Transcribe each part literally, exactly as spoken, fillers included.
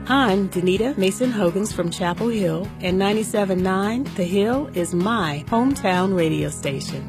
I'm Danita Mason Hogans from Chapel Hill, and ninety-seven point nine The Hill is my hometown radio station.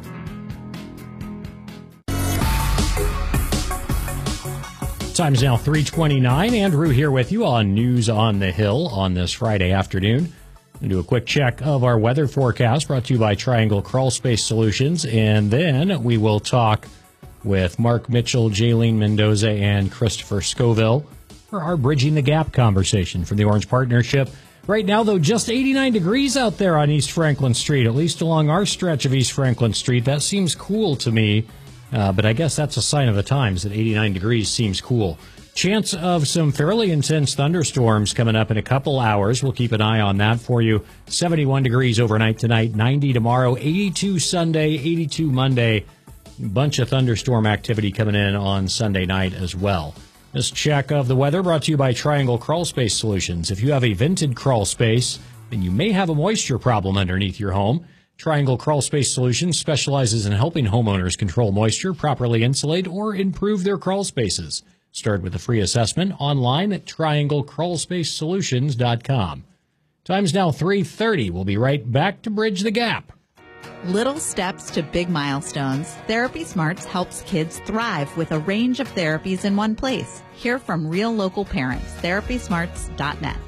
Time's now three twenty-nine. Andrew here with you on News on the Hill on this Friday afternoon. We'll do a quick check of our weather forecast brought to you by Triangle Crawl Space Solutions, and then we will talk with Mark Mitchell, Jaylene Mendoza, and Christopher Scoville for our Bridging the Gap conversation from the Orange Partnership. Right now, though, just eighty-nine degrees out there on East Franklin Street, at least along our stretch of East Franklin Street. That seems cool to me, uh, but I guess that's a sign of the times that eighty-nine degrees seems cool. Chance of some fairly intense thunderstorms coming up in a couple hours. We'll keep an eye on that for you. seventy-one degrees overnight tonight, ninety tomorrow, eighty-two Sunday, eighty-two Monday. Bunch of thunderstorm activity coming in on Sunday night as well. This check of the weather brought to you by Triangle Crawl Space Solutions. If you have a vented crawl space, then you may have a moisture problem underneath your home. Triangle Crawl Space Solutions specializes in helping homeowners control moisture, properly insulate, or improve their crawl spaces. Start with a free assessment online at triangle crawl space solutions dot com. Time's now three thirty. We'll be right back to Bridge the Gap. Little steps to big milestones. Therapy Smarts helps kids thrive with a range of therapies in one place. Hear from real local parents. therapy smarts dot net.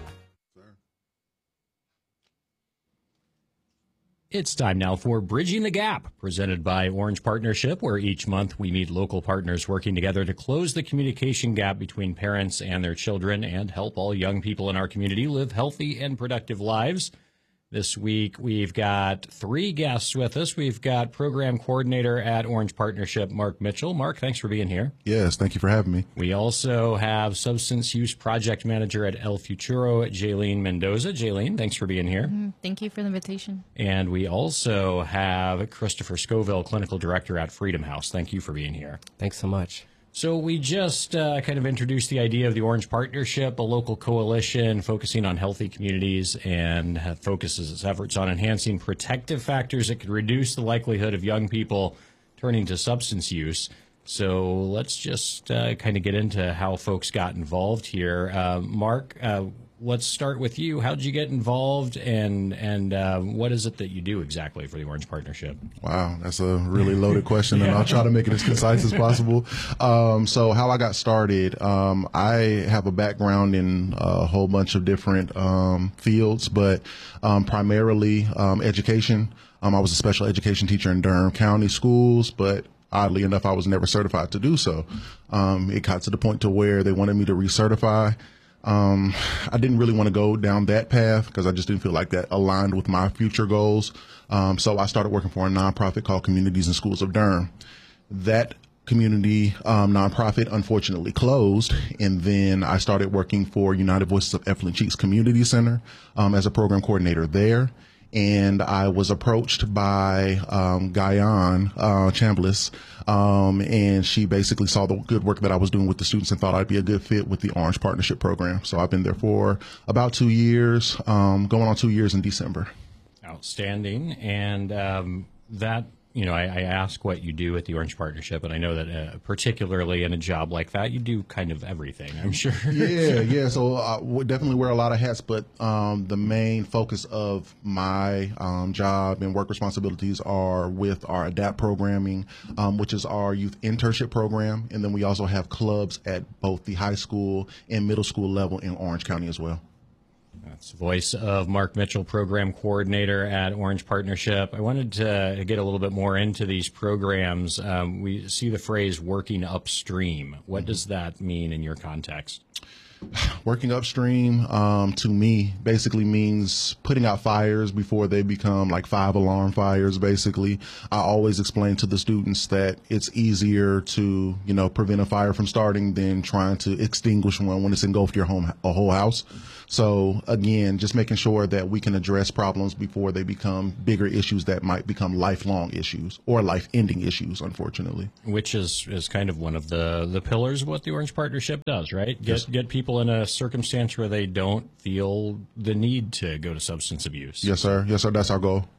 It's time now for Bridging the Gap, presented by Orange Partnership, where each month we meet local partners working together to close the communication gap between parents and their children and help all young people in our community live healthy and productive lives. This week, we've got three guests with us. We've got program coordinator at Orange Partnership, Mark Mitchell. Mark, thanks for being here. Yes, thank you for having me. We also have substance use project manager at El Futuro, Jaylene Mendoza. Jaylene, thanks for being here. Mm-hmm. Thank you for the invitation. And we also have Christopher Scoville, clinical director at Freedom House. Thank you for being here. Thanks so much. So we just uh, kind of introduced the idea of the Orange Partnership, a local coalition focusing on healthy communities and uh, focuses its efforts on enhancing protective factors that could reduce the likelihood of young people turning to substance use. So let's just uh, kind of get into how folks got involved here. Uh, Mark, uh, let's start with you. How did you get involved, and and uh, what is it that you do exactly for the Orange Partnership? Wow, that's a really loaded question, Yeah. and I'll try to make it as concise as possible. Um, so how I got started, um, I have a background in a whole bunch of different um, fields, but um, primarily um, education. Um, I was a special education teacher in Durham County schools, but oddly enough, I was never certified to do so. Um, it got to the point to where they wanted me to recertify. Um, I didn't really want to go down that path because I just didn't feel like that aligned with my future goals. Um, so I started working for a nonprofit called Communities and Schools of Durham. That community um, nonprofit unfortunately closed, and then I started working for United Voices of Eflin Cheeks Community Center um, as a program coordinator there. And I was approached by um, Guyan uh, Chambliss, um, and she basically saw the good work that I was doing with the students and thought I'd be a good fit with the Orange Partnership program. So I've been there for about two years, um, going on two years in December. Outstanding. And um, that, you know, I, I ask what you do at the Orange Partnership, and I know that uh, particularly in a job like that, you do kind of everything, I'm sure. Yeah, yeah. So I would definitely wear a lot of hats, but um, the main focus of my um, job and work responsibilities are with our ADAPT programming, um, which is our youth internship program. And then we also have clubs at both the high school and middle school level in Orange County as well. That's the voice of Mark Mitchell, program coordinator at Orange Partnership. I wanted to get a little bit more into these programs. Um, we see the phrase working upstream. What mm-hmm. does that mean in your context? Working upstream, um, to me, basically means putting out fires before they become like five alarm fires, basically. I always explain to the students that it's easier to, you know, prevent a fire from starting than trying to extinguish one when it's engulfed your home, a whole house. So again, just making sure that we can address problems before they become bigger issues that might become lifelong issues or life-ending issues, unfortunately. Which is, is kind of one of the, the pillars of what the Orange Partnership does, right? Get, Yes. get people in a circumstance where they don't feel the need to go to substance abuse. Yes, sir. Yes, sir. That's our goal.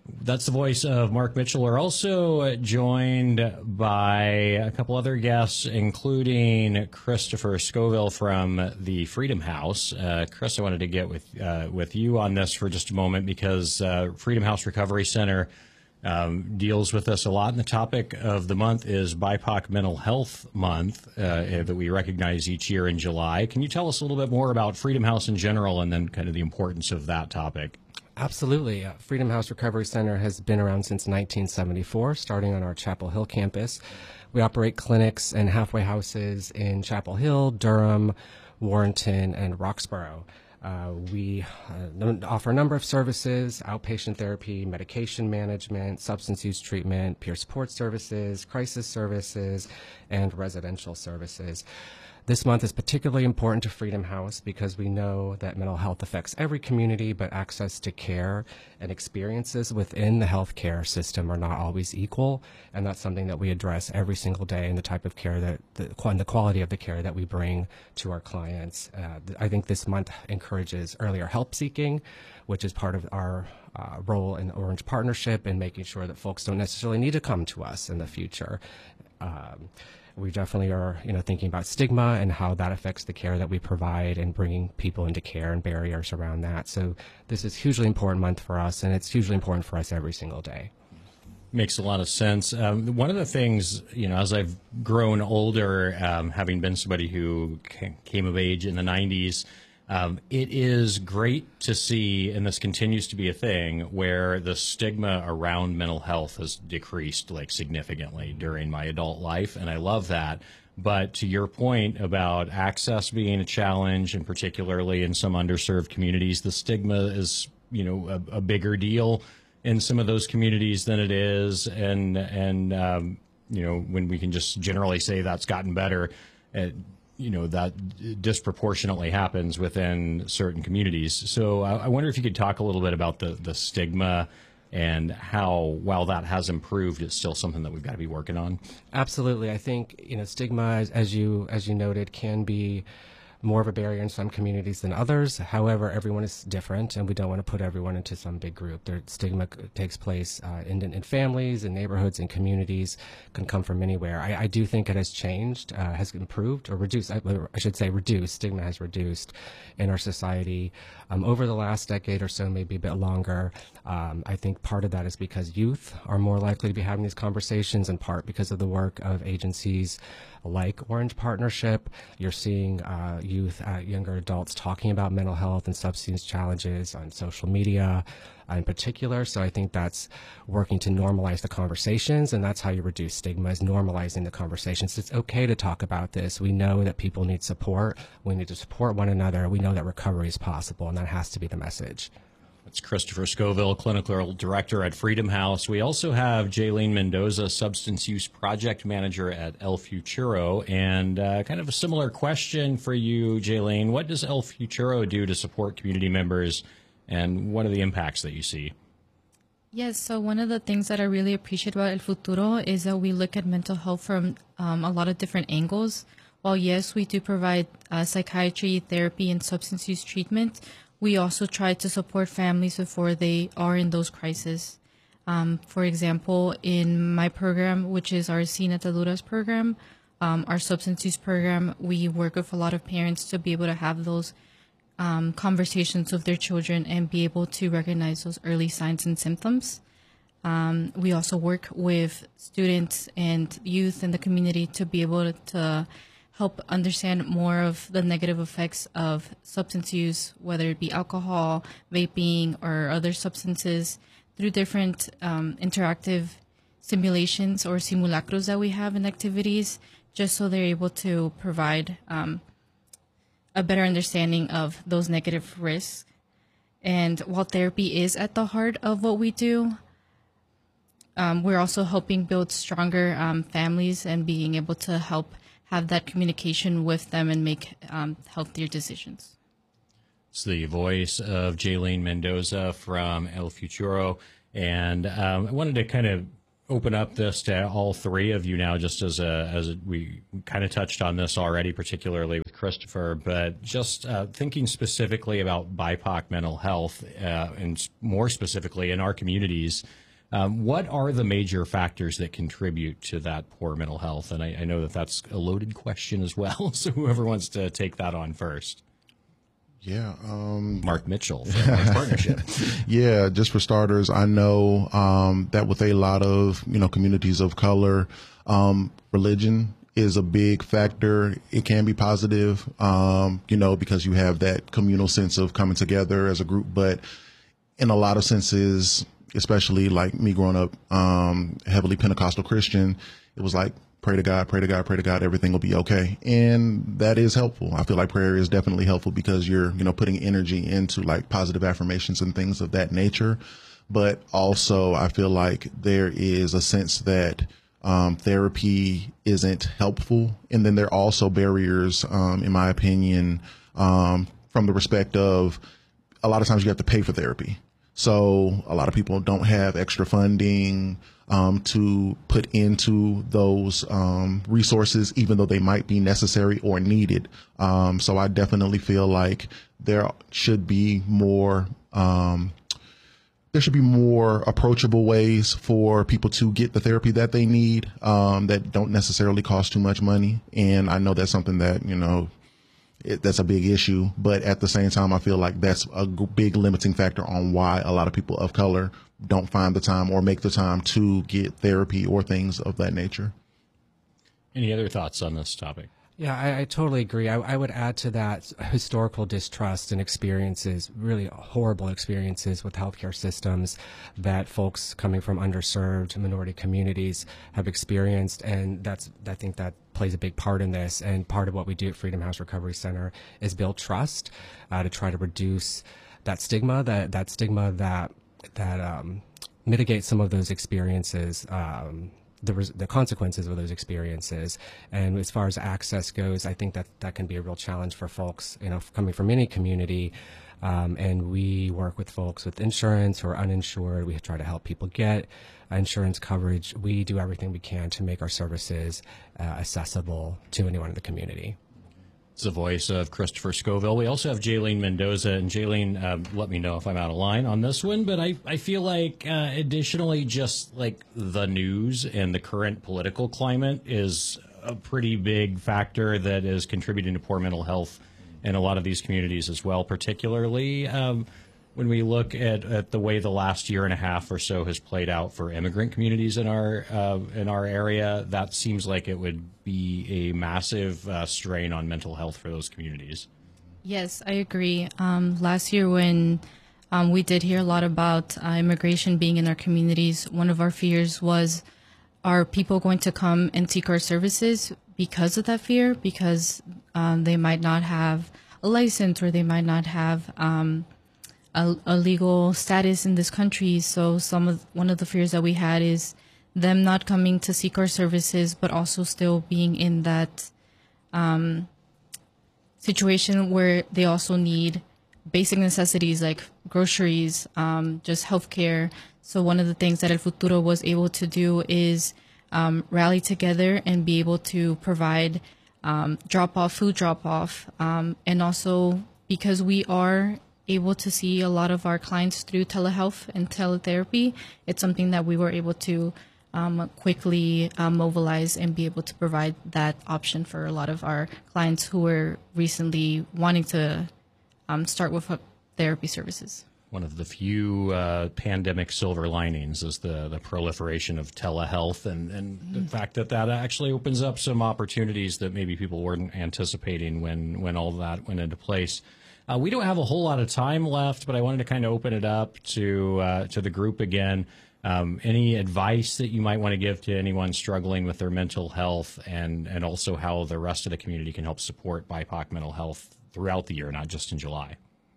That's the voice of Mark Mitchell. We're also joined by a couple other guests, including Christopher Scoville from the Freedom House. Uh, Chris, I wanted to get with uh, with you on this for just a moment because uh, Freedom House Recovery Center um, deals with this a lot. And the topic of the month is B I P O C Mental Health Month uh, that we recognize each year in July. Can you tell us a little bit more about Freedom House in general and then kind of the importance of that topic? Absolutely. Uh, Freedom House Recovery Center has been around since nineteen seventy-four, starting on our Chapel Hill campus. We operate clinics and halfway houses in Chapel Hill, Durham, Warrenton, and Roxborough. Uh, we uh, offer a number of services: outpatient therapy, medication management, substance use treatment, peer support services, crisis services, and residential services. This month is particularly important to Freedom House because we know that mental health affects every community, but access to care and experiences within the healthcare system are not always equal, and that's something that we address every single day in the type of care that the, and the quality of the care that we bring to our clients. Uh, I think this month encourages earlier help seeking, which is part of our uh, role in the Orange Partnership in making sure that folks don't necessarily need to come to us in the future. Um, We definitely are, you know, thinking about stigma and how that affects the care that we provide and bringing people into care and barriers around that. So this is a hugely important month for us, and it's hugely important for us every single day. Makes a lot of sense. Um, one of the things, you know, as I've grown older, um, having been somebody who came of age in the nineties, Um, it is great to see, and this continues to be a thing, where the stigma around mental health has decreased like significantly during my adult life, and I love that. But to your point about access being a challenge, and particularly in some underserved communities, the stigma is, you know, a, a bigger deal in some of those communities than it is, and and um, you know, when we can just generally say that's gotten better. It, you know, that disproportionately happens within certain communities. So I, I wonder if you could talk a little bit about the, the stigma and how, while that has improved, it's still something that we've got to be working on. Absolutely. I think, you know, stigma, as, as you as you noted, can be more of a barrier in some communities than others. However, everyone is different, and we don't want to put everyone into some big group. Their stigma takes place uh, in, in families, in neighborhoods, and communities, can come from anywhere. I, I do think it has changed, uh, has improved, or reduced, I, I should say reduced, stigma has reduced in our society um, over the last decade or so, maybe a bit longer. Um, I think part of that is because youth are more likely to be having these conversations, in part because of the work of agencies like Orange Partnership. You're seeing uh, youth, uh, younger adults talking about mental health and substance challenges on social media uh, in particular. So I think that's working to normalize the conversations, and that's how you reduce stigma, is normalizing the conversations. It's okay to talk about this. We know that people need support. We need to support one another. We know that recovery is possible, and that has to be the message. That's Christopher Scoville, Clinical Director at Freedom House. We also have Jaylene Mendoza, Substance Use Project Manager at El Futuro. And uh, kind of a similar question for you, Jaylene. What does El Futuro do to support community members, and what are the impacts that you see? Yes, so one of the things that I really appreciate about El Futuro is that we look at mental health from um, a lot of different angles. While, yes, we do provide uh, psychiatry, therapy, and substance use treatment, we also try to support families before they are in those crises. Um, for example, in my program, which is our Sin Ataduras program, um, our substance use program, we work with a lot of parents to be able to have those um, conversations with their children and be able to recognize those early signs and symptoms. Um, we also work with students and youth in the community to be able to, to help understand more of the negative effects of substance use, whether it be alcohol, vaping, or other substances, through different um, interactive simulations or simulacros that we have in activities, just so they're able to provide um, a better understanding of those negative risks. And while therapy is at the heart of what we do, um, we're also helping build stronger um, families and being able to help have that communication with them and make um, healthier decisions. It's the voice of Jaylene Mendoza from El Futuro. And um, I wanted to kind of open up this to all three of you now, just as a, as a, we kind of touched on this already, particularly with Christopher, but just uh, thinking specifically about B I P O C mental health, uh, and more specifically in our communities, um, what are the major factors that contribute to that poor mental health? And I, I know that that's a loaded question as well, so whoever wants to take that on first. Yeah. Um, Mark Mitchell from Orange Partnership. Yeah, just for starters, I know um, that with a lot of, you know, communities of color, um, religion is a big factor. It can be positive, um, you know, because you have that communal sense of coming together as a group. But in a lot of senses, especially like me growing up um, heavily Pentecostal Christian, it was like, pray to God, pray to God, pray to God, everything will be okay. And that is helpful. I feel like prayer is definitely helpful because you're, you know, putting energy into like positive affirmations and things of that nature. But also I feel like there is a sense that um, therapy isn't helpful. And then there are also barriers, um, in my opinion, um, from the respect of a lot of times you have to pay for therapy. So a lot of people don't have extra funding um, to put into those um, resources, even though they might be necessary or needed. Um, so I definitely feel like there should be more um, there should be more approachable ways for people to get the therapy that they need um, that don't necessarily cost too much money. And I know that's something that, you know, It, that's a big issue, but at the same time, I feel like that's a g- big limiting factor on why a lot of people of color don't find the time or make the time to get therapy or things of that nature. Any other thoughts on this topic? Yeah, I, I totally agree. I, I would add to that historical distrust and experiences, really horrible experiences with healthcare systems that folks coming from underserved minority communities have experienced. And that's, I think that plays a big part in this. And part of what we do at Freedom House Recovery Center is build trust uh, to try to reduce that stigma, that, that stigma that, that um, mitigates some of those experiences, um, the res- the consequences of those experiences. And as far as access goes, I think that that can be a real challenge for folks, you know, coming from any community. Um, and we work with folks with insurance who are uninsured. We try to help people get insurance coverage. We do everything we can to make our services uh, accessible to anyone in the community. It's the voice of Christopher Scoville. We also have Jaylene Mendoza. And Jaylene, uh, let me know if I'm out of line on this one. But I, I feel like uh, additionally, just like the news and the current political climate is a pretty big factor that is contributing to poor mental health in a lot of these communities as well, particularly um, when we look at, at the way the last year and a half or so has played out for immigrant communities in our uh, in our area. That seems like it would be a massive uh, strain on mental health for those communities. Yes, I agree. Um, last year when um, we did hear a lot about uh, immigration being in our communities, one of our fears was, are people going to come and seek our services because of that fear? Because um, they might not have a license or they might not have um, a, a legal status in this country. So some of one of the fears that we had is them not coming to seek our services, but also still being in that um, situation where they also need basic necessities like groceries, um, just healthcare. So one of the things that El Futuro was able to do is um, rally together and be able to provide um, drop-off, food drop-off, um, and also because we are able to see a lot of our clients through telehealth and teletherapy, it's something that we were able to um, quickly uh, mobilize and be able to provide that option for a lot of our clients who were recently wanting to um, start with therapy services. One of the few uh, pandemic silver linings is the, the proliferation of telehealth and, and mm-hmm. the fact that that actually opens up some opportunities that maybe people weren't anticipating when, when all that went into place. Uh, we don't have a whole lot of time left, but I wanted to kind of open it up to uh, to the group again. Um, any advice that you might want to give to anyone struggling with their mental health, and, and also how the rest of the community can help support B I P O C mental health throughout the year, not just in July?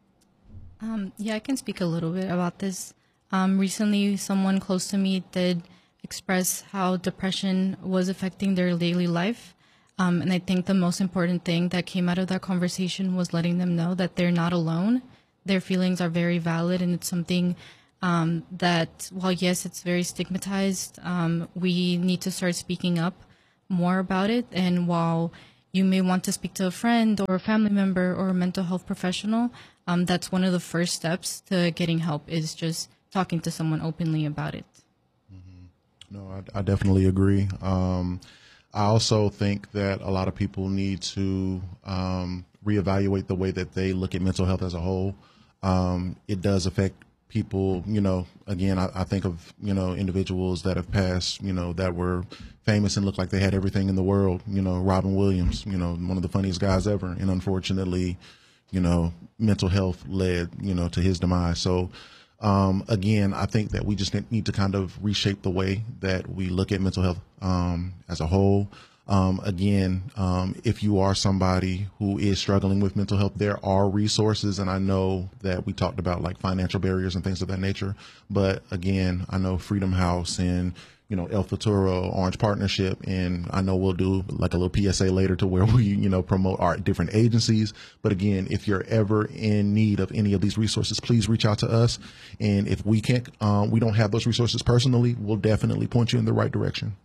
Um, yeah, I can speak a little bit about this. Um, recently, someone close to me did express how depression was affecting their daily life. Um, and I think the most important thing that came out of that conversation was letting them know that they're not alone. Their feelings are very valid, and it's something um, that while yes, it's very stigmatized, um, we need to start speaking up more about it. And while you may want to speak to a friend or a family member or a mental health professional, um, that's one of the first steps to getting help, is just talking to someone openly about it. Mm-hmm. No, I, I definitely agree. Um, I also think that a lot of people need to um, reevaluate the way that they look at mental health as a whole. Um, it does affect people, you know, again, I, I think of, you know, individuals that have passed, you know, that were famous and looked like they had everything in the world, you know, Robin Williams, you know, one of the funniest guys ever. And unfortunately, you know, mental health led, you know, to his demise. So, um, again, I think that we just need to kind of reshape the way that we look at mental health um, as a whole. Um, again, um, if you are somebody who is struggling with mental health, there are resources. And I know that we talked about like financial barriers and things of that nature. But again, I know Freedom House and, you know, El Futuro, Orange Partnership, and I know we'll do like a little P S A later to where we, you know, promote our different agencies. But again, if you're ever in need of any of these resources, please reach out to us. And if we can't, um, we don't have those resources personally, we'll definitely point you in the right direction.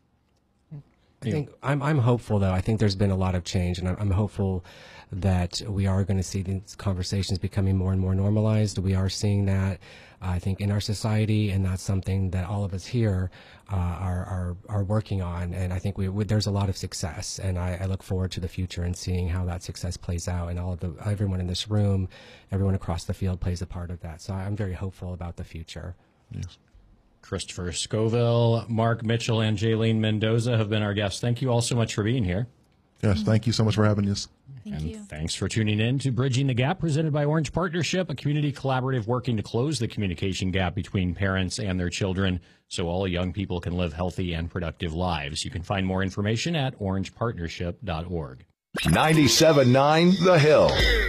I think I'm I'm hopeful though. I think there's been a lot of change, and I'm, I'm hopeful that we are going to see these conversations becoming more and more normalized. We are seeing that, uh, I think, in our society, and that's something that all of us here uh, are, are are working on. And I think we, we there's a lot of success, and I, I look forward to the future and seeing how that success plays out. And all of the everyone in this room, everyone across the field plays a part of that. So I'm very hopeful about the future. Yes. Christopher Scoville, Mark Mitchell, and Jaylene Mendoza have been our guests. Thank you all so much for being here. Yes, thank you so much for having us. Thank and you. Thanks for tuning in to Bridging the Gap, presented by Orange Partnership, a community collaborative working to close the communication gap between parents and their children so all young people can live healthy and productive lives. You can find more information at orange partnership dot org. ninety-seven point nine The Hill.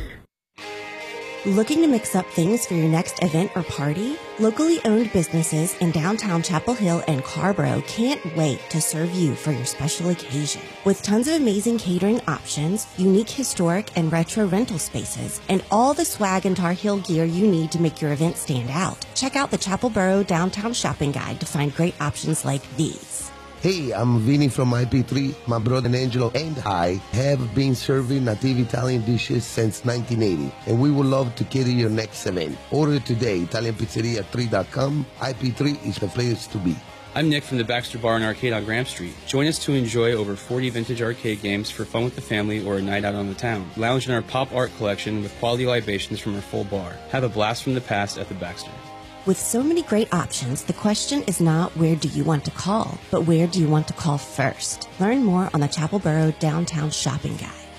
Looking to mix up things for your next event or party? Locally owned businesses in downtown Chapel Hill and Carborough can't wait to serve you for your special occasion. With tons of amazing catering options, unique historic and retro rental spaces, and all the swag and Tar Heel gear you need to make your event stand out, check out the Chapel Borough Downtown Shopping Guide to find great options like these. Hey, I'm Vinny from I P three. My brother Angelo and I have been serving native Italian dishes since nineteen eighty, and we would love to cater your next event. Order today, Italian Pizzeria three dot com. I P three is the place to be. I'm Nick from the Baxter Bar and Arcade on Graham Street. Join us to enjoy over forty vintage arcade games for fun with the family or a night out on the town. Lounge in our pop art collection with quality libations from our full bar. Have a blast from the past at the Baxter. With so many great options, the question is not where do you want to call, but where do you want to call first? Learn more on the Chapel Borough Downtown Shopping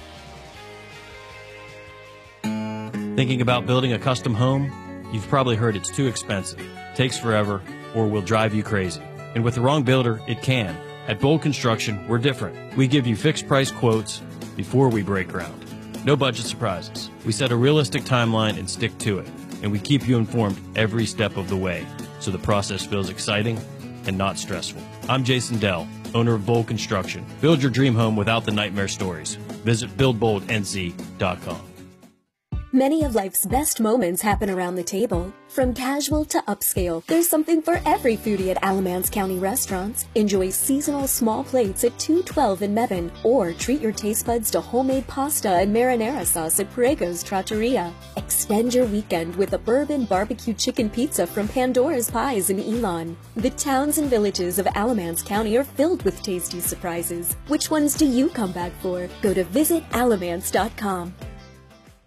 Guide. Thinking about building a custom home? You've probably heard it's too expensive, takes forever, or will drive you crazy. And with the wrong builder, it can. At Bold Construction, we're different. We give you fixed price quotes before we break ground. No budget surprises. We set a realistic timeline and stick to it. And we keep you informed every step of the way, so the process feels exciting and not stressful. I'm Jason Dell, owner of Bold Construction. Build your dream home without the nightmare stories. Visit build bold n z dot com. Many of life's best moments happen around the table. From casual to upscale, there's something for every foodie at Alamance County restaurants. Enjoy seasonal small plates at two twelve in Mebane, or treat your taste buds to homemade pasta and marinara sauce at Parego's Trattoria. Extend your weekend with a bourbon barbecue chicken pizza from Pandora's Pies in Elon. The towns and villages of Alamance County are filled with tasty surprises. Which ones do you come back for? Go to visit alamance dot com.